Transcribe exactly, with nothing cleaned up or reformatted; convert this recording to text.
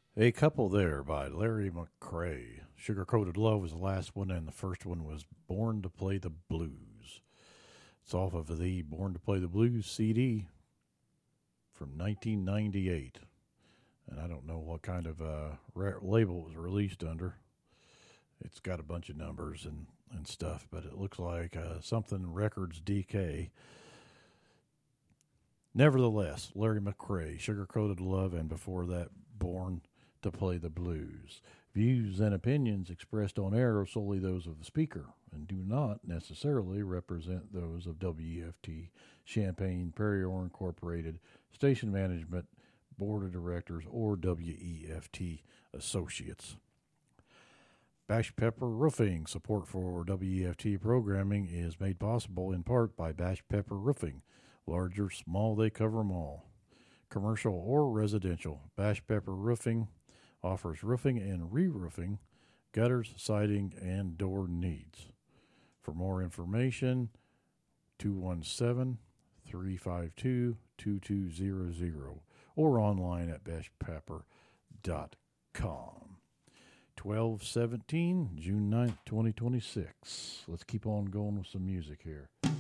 A Couple There by Larry McCray. Sugar Coated Love was the last one, and the first one was Born to Play the Blues. It's off of the Born to Play the Blues C D from nineteen ninety-eight. And I don't know what kind of uh, label it was released under. It's got a bunch of numbers and, and stuff, but it looks like uh, something Records D K. Nevertheless, Larry McCray, Sugar Coated Love, and before that, Born to Play the Blues. Views and opinions expressed on air are solely those of the speaker and do not necessarily represent those of W E F T, Champaign, Prairie Ore Incorporated, Station Management, Board of Directors, or W E F T Associates. Bash Pepper Roofing. Support for W E F T programming is made possible in part by Bash Pepper Roofing. Large or small, they cover them all. Commercial or residential, Bash Pepper Roofing offers roofing and re-roofing, gutters, siding, and door needs. For more information, two one seven, three five two, two two zero zero or online at bash pepper dot com. twelve seventeen, June ninth, twenty twenty-six. Let's keep on going with some music here.